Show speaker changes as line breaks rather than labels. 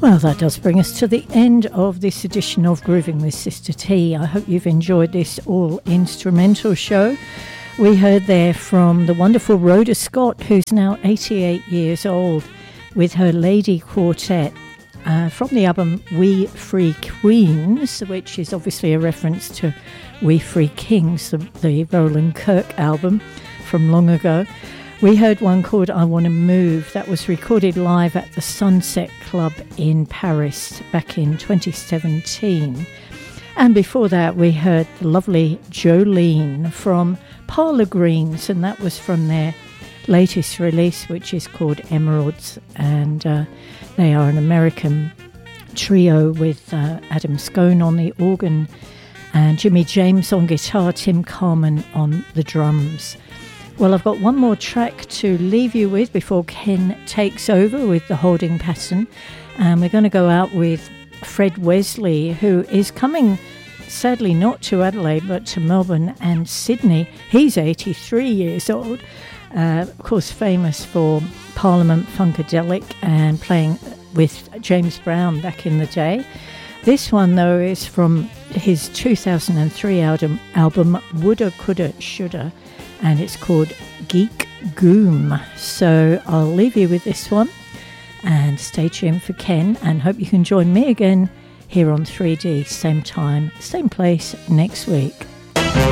Well, that does bring us to the end of this edition of Grooving with Sister T. I hope you've enjoyed this all-instrumental show. We heard there from the wonderful Rhoda Scott, who's now 88 years old, with her Lady Quartet from the album We Free Queens, which is obviously a reference to We Free Kings, the Roland Kirk album from long ago. We heard one called I Want to Move. That was recorded live at the Sunset Club in Paris back in 2017. And before that, we heard the lovely Jolene from Parlour Greens, and that was from their latest release, which is called Emeralds. And they are an American trio with Adam Scone on the organ and Jimmy James on guitar, Tim Carman on the drums. Well, I've got one more track to leave you with before Ken takes over with the holding pattern. And we're going to go out with Fred Wesley, who is coming, sadly, not to Adelaide, but to Melbourne and Sydney. He's 83 years old, of course, famous for Parliament Funkadelic and playing with James Brown back in the day. This one, though, is from his 2003 album Woulda, Coulda, Shoulda, and it's called Geek Goom. So I'll leave you with this one and stay tuned for Ken, and hope you can join me again here on 3D, same time, same place next week.